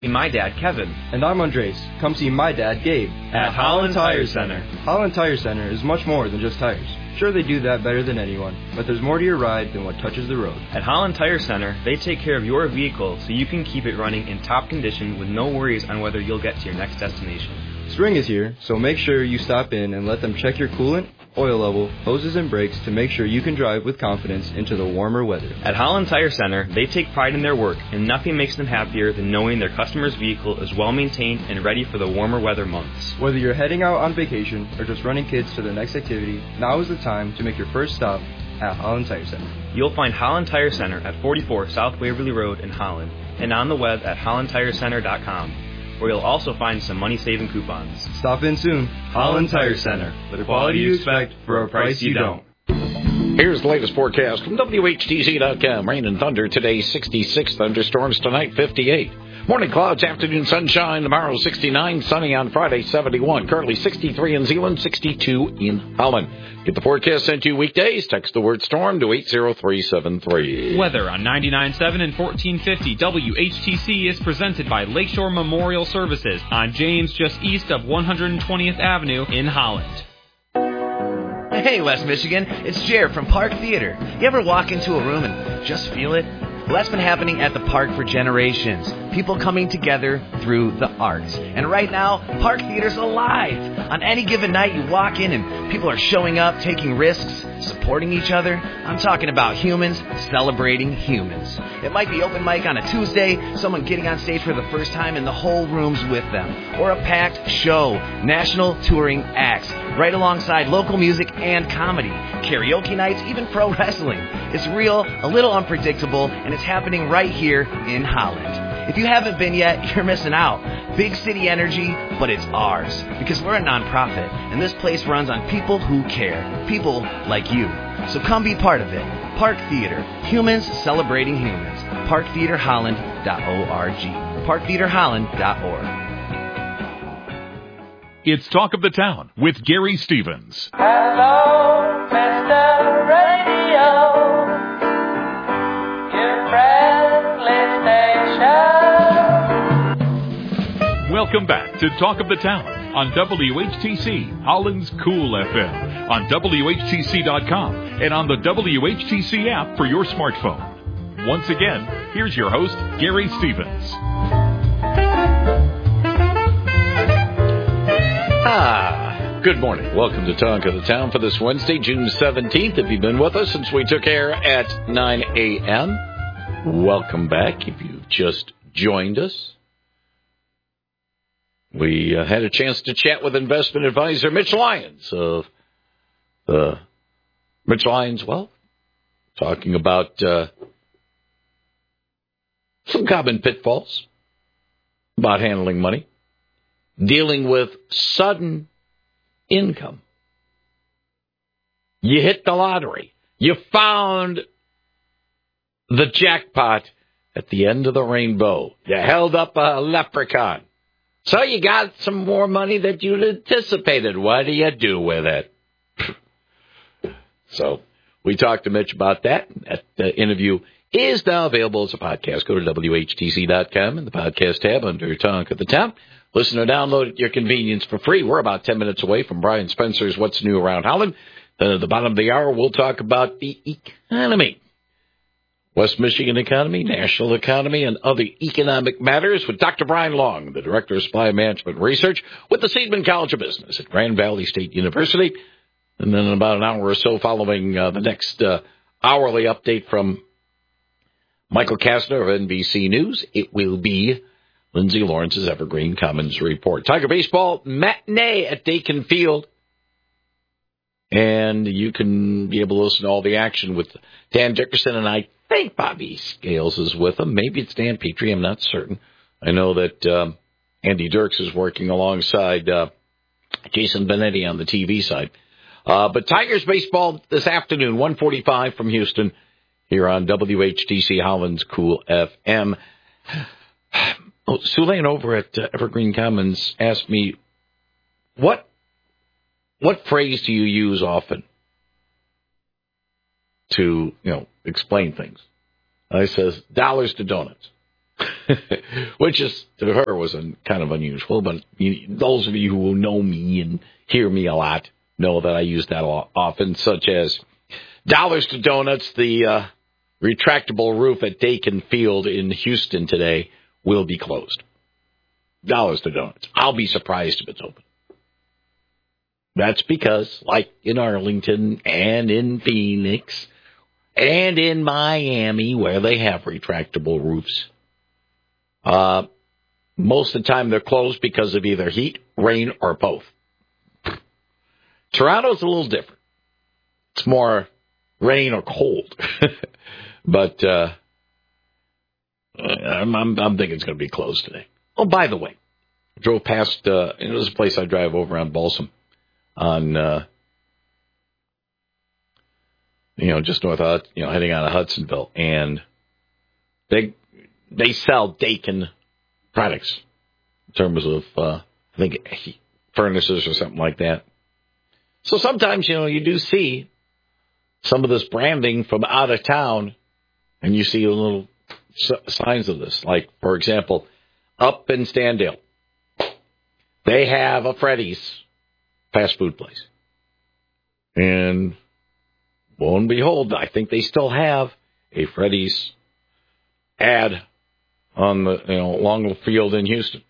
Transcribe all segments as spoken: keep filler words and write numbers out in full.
My dad, Kevin. And I'm Andres. Come see my dad, Gabe. At Holland Tire Center. Holland Tire Center is much more than just tires. Sure, they do that better than anyone, but there's more to your ride than what touches the road. At Holland Tire Center, they take care of your vehicle so you can keep it running in top condition with no worries on whether you'll get to your next destination. Spring is here, so make sure you stop in and let them check your coolant, oil level, hoses, and brakes to make sure you can drive with confidence into the warmer weather. At Holland Tire Center, they take pride in their work, and nothing makes them happier than knowing their customer's vehicle is well maintained and ready for the warmer weather months. Whether you're heading out on vacation or just running kids to their next activity, now is the time to make your first stop at Holland Tire Center. You'll find Holland Tire Center at forty-four South Waverly Road in Holland and on the web at holland tire center dot com, where you'll also find some money-saving coupons. Stop in soon. Holland Tire Center. The quality you expect for a price you don't. Here's the latest forecast from W H T C dot com. Rain and thunder today, sixty-six. Thunderstorms tonight, fifty-eight. Morning clouds, afternoon sunshine. Tomorrow, sixty-nine. Sunny on Friday, seventy-one. Currently sixty-three in Zeeland, sixty-two in Holland. Get the forecast sent to you weekdays. Text the word storm to eight zero three seven three. Weather on ninety-nine point seven and fourteen fifty W H T C is presented by Lakeshore Memorial Services on James, just east of one hundred twentieth Avenue in Holland. Hey, West Michigan, it's Jared from Park Theater. You ever walk into a room and just feel it? Well, that's been happening at the park for generations. People coming together through the arts. And right now, Park Theater's alive. On any given night, you walk in and people are showing up, taking risks, supporting each other. I'm talking about humans celebrating humans. It might be open mic on a Tuesday, someone getting on stage for the first time and the whole room's with them. Or a packed show, national touring acts, right alongside local music and comedy. Karaoke nights, even pro wrestling. It's real, a little unpredictable, and it's happening right here in Holland. If you haven't been yet, you're missing out. Big city energy, but it's ours. Because we're a nonprofit, and this place runs on people who care. People like you. So come be part of it. Park Theater. Humans celebrating humans. park theater holland dot org. park theater holland dot org. It's Talk of the Town with Gary Stevens. Hello, Mister Radio, your friendly station. Welcome back to Talk of the Town on W H T C, Holland's Cool F M, on W H T C dot com, and on the W H T C app for your smartphone. Once again, here's your host, Gary Stevens. Ah, good morning. Welcome to Talk of the Town for this Wednesday, June seventeenth. If you've been with us since we took air at nine a.m., welcome back. If you've just joined us, we uh, had a chance to chat with investment advisor Mitch Lyons of uh, Mitch Lyons Wealth, talking about uh, some common pitfalls about handling money, dealing with sudden income. You hit the lottery. You found the jackpot at the end of the rainbow. You held up a leprechaun. So you got some more money that you'd anticipated. What do you do with it? So we talked to Mitch about that. That interview is now available as a podcast. Go to W H T C dot com in the podcast tab under Talk of the Town. Listen or download at your convenience for free. We're about ten minutes away from Brian Spencer's What's New Around Holland. Then at the bottom of the hour, we'll talk about the economy. West Michigan economy, national economy, and other economic matters with Doctor Brian Long, the Director of Supply Management Research with the Seidman College of Business at Grand Valley State University. And then in about an hour or so following uh, the next uh, hourly update from Michael Kastner of N B C News, it will be Lindsay Lawrence's Evergreen Commons Report. Tiger Baseball matinee at Dakin Field. And you can be able to listen to all the action with Dan Dickerson, and I think Bobby Scales is with him. Maybe it's Dan Petrie. I'm not certain. I know that um, Andy Dirks is working alongside uh, Jason Benetti on the T V side. Uh, but Tigers baseball this afternoon, one forty-five from Houston, here on W H T C Holland's Cool F M. Oh, Sulaine over at uh, Evergreen Commons asked me, what what phrase do you use often to, you know, explain things? I says, dollars to donuts. which is, to her, was un, kind of unusual. But you, those of you who know me and hear me a lot know that I use that often, such as Dollars to Donuts, the uh, retractable roof at Dakin Field in Houston today will be closed. Dollars to Donuts. I'll be surprised if it's open. That's because, like in Arlington and in Phoenix and in Miami, where they have retractable roofs, uh, most of the time they're closed because of either heat, rain, or both. Toronto's a little different. It's more rain or cold. But uh, I'm, I'm, I'm thinking it's going to be closed today. Oh, by the way, I drove past, uh, it was a place I drive over on Balsam. On, uh, you know, just north of, you know, heading out of Hudsonville. And they they sell Dakin products in terms of, uh, I think, furnaces or something like that. So sometimes, you know, you do see some of this branding from out of town, and you see little signs of this. Like, for example, up in Standale, they have a Freddy's fast food place. And lo and behold, I think they still have a Freddy's ad on the, you know, along the field in Houston.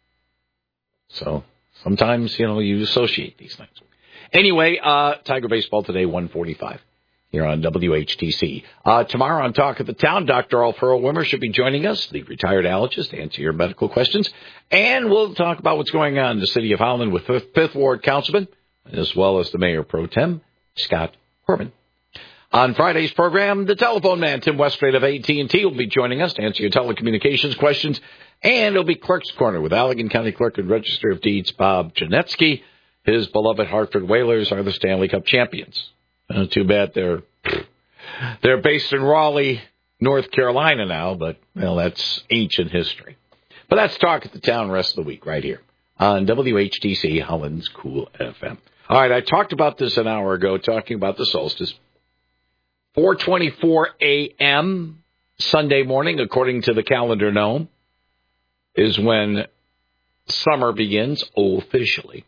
So sometimes, you know, you associate these things. Anyway, uh, Tiger baseball today, one forty-five here on W H T C. Uh, tomorrow on Talk of the Town, Doctor Alfredo Wimmer should be joining us, the retired allergist, to answer your medical questions. And we'll talk about what's going on in the city of Holland with Fifth Ward Councilman, as well as the Mayor Pro Tem, Scott Corbin. On Friday's program, the telephone man, Tim Westford of A T and T, will be joining us to answer your telecommunications questions. And it'll be Clerk's Corner with Allegan County Clerk and Register of Deeds, Bob Janetsky. His beloved Hartford Whalers are the Stanley Cup champions. Uh, too bad they're they're based in Raleigh, North Carolina now, but, well, that's ancient history. But that's Talk at the Town the rest of the week right here on W H T C, Holland's Cool F M. All right, I talked about this an hour ago, talking about the solstice. four twenty-four a.m. Sunday morning, according to the calendar gnome, is when summer begins officially.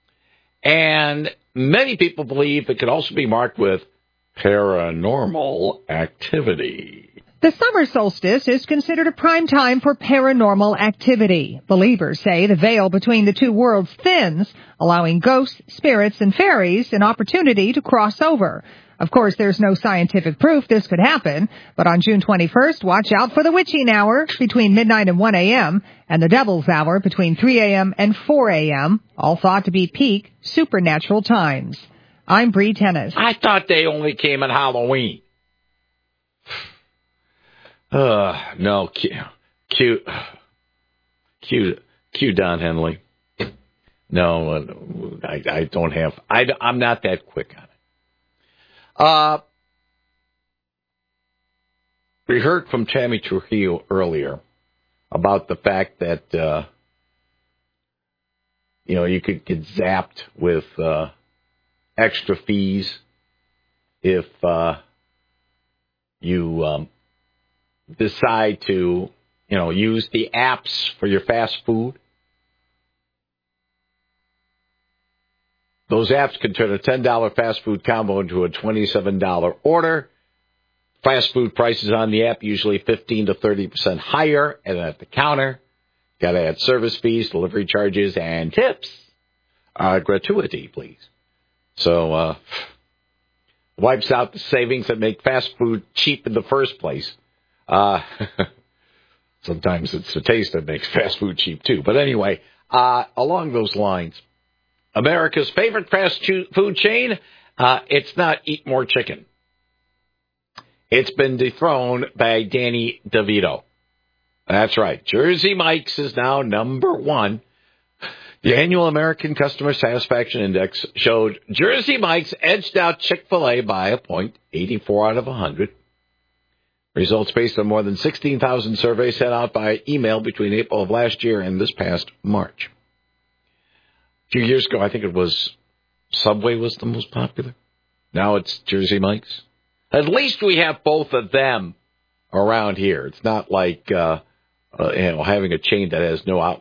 And many people believe it could also be marked with paranormal activity. The summer solstice is considered a prime time for paranormal activity. Believers say the veil between the two worlds thins, allowing ghosts, spirits, and fairies an opportunity to cross over. Of course, there's no scientific proof this could happen, but on June twenty-first, watch out for the witching hour between midnight and one a.m. and the devil's hour between three a.m. and four a.m., all thought to be peak supernatural times. I'm Bree Tennis. I thought they only came at Halloween. Uh, no, cute, cute, cute, cute Don Henley. No, I, I don't have, I, I'm not that quick on it. Uh, we heard from Tammy Trujillo earlier about the fact that, uh, you know, you could get zapped with uh, extra fees if uh, you um, decide to, you know, use the apps for your fast food. Those apps can turn a ten dollars fast food combo into a twenty-seven dollars order. Fast food prices on the app usually fifteen to thirty percent higher, and at the counter, got to add service fees, delivery charges, and tips. Uh, gratuity, please. So, uh, wipes out the savings that make fast food cheap in the first place. Uh, sometimes it's the taste that makes fast food cheap, too. But anyway, uh, along those lines, America's favorite fast food chain, uh, it's not Eat More Chicken. It's been dethroned by Danny DeVito. That's right. Jersey Mike's is now number one. The annual American Customer Satisfaction Index showed Jersey Mike's edged out Chick-fil-A by a point eight four out of one hundred. Results based on more than sixteen thousand surveys sent out by email between April of last year and this past March. A few years ago, I think it was Subway was the most popular. Now it's Jersey Mike's. At least we have both of them around here. It's not like uh, uh, you know, having a chain that has no out